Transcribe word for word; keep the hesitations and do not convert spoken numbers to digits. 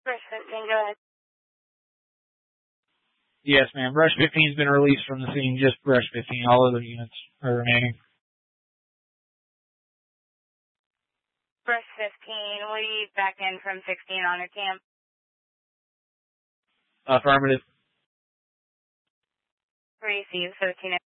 Brush fifteen, go ahead. Yes, ma'am. Brush fifteen's been released from the scene. Just Brush fifteen. All other units are remaining. Brush fifteen, will you back in from sixteen on your camp? Affirmative. Receive, thirteen.